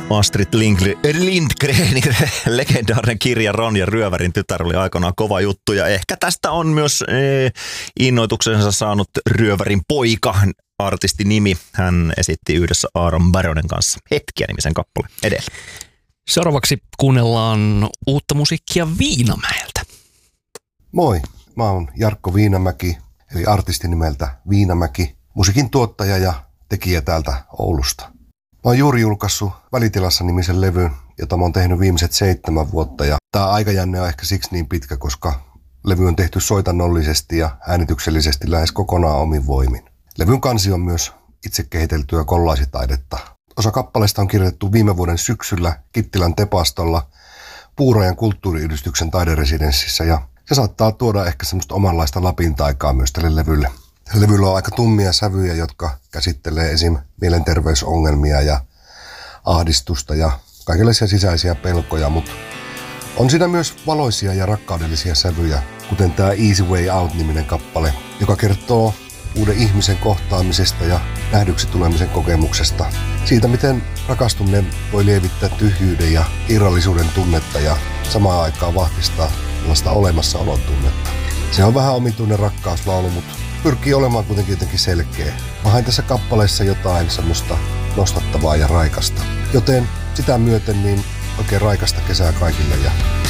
Astrid Lindgrenin legendaarinen kirja Ron ja Ryövärin tytär oli aikanaan kova juttu. Ja ehkä tästä on myös innoituksensa saanut Ryövärin poika, artistinimi. Hän esitti yhdessä Aaron Baronen kanssa Hetkiä-nimisen kappale edellä. Seuraavaksi kuunnellaan uutta musiikkia Viinamäeltä. Moi, mä oon Jarkko Viinamäki, eli artisti nimeltä Viinamäki, musiikin tuottaja ja tekijä täältä Oulusta. Mä oon juuri julkaissut Välitilassa-nimisen levyn, jota mä oon tehnyt viimeiset 7 vuotta. Ja tää aikajänne on ehkä siksi niin pitkä, koska levy on tehty soitannollisesti ja äänityksellisesti lähes kokonaan omin voimin. Levyn kansi on myös itse kehiteltyä kollaasitaidetta. Osa kappaleista on kirjoitettu viime vuoden syksyllä Kittilän Tepastolla Puurajan kulttuuriyhdistyksen taideresidenssissä ja se saattaa tuoda ehkä semmoista omanlaista Lapin taikaa myös tälle levylle. Levyllä on aika tummia sävyjä, jotka käsittelee esim. Mielenterveysongelmia ja ahdistusta ja kaikenlaisia sisäisiä pelkoja, mutta on siinä myös valoisia ja rakkaudellisia sävyjä, kuten tämä Easy Way Out-niminen kappale, joka kertoo uuden ihmisen kohtaamisesta ja nähdyksi tulemisen kokemuksesta. Siitä, miten rakastuminen voi lievittää tyhjyyden ja irrallisuuden tunnetta ja samaan aikaan vahvistaa tällaista olemassaolon tunnetta. Se on vähän omituinen rakkauslaulu, mutta pyrkii olemaan kuitenkin jotenkin selkeä. Mä hain tässä kappaleessa jotain semmoista nostattavaa ja raikasta. Joten sitä myöten niin oikein raikasta kesää kaikille ja